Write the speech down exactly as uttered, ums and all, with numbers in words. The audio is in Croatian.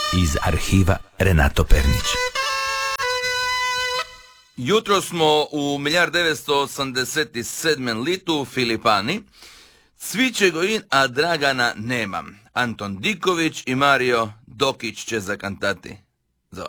Iz arhiva Renato Pernić. Jutro smo u milijard devetsto osamdeset sedmom litu Filipani. Cviće gojin, a Dragana nemam. Anton Diković i Mario Dokić će zakantati.